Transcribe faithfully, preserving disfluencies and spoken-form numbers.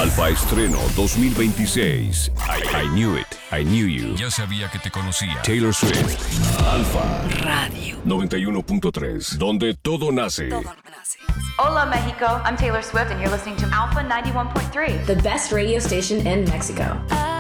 Alfa Estreno dos mil veintiséis. I, I Knew It, I Knew You. Ya sabía que te conocía. Taylor Swift. Alfa Radio noventa y uno punto tres, donde todo nace. Todo nace. Hola, Mexico. I'm Taylor Swift, and you're listening to Alpha ninety-one point three. The best radio station in Mexico.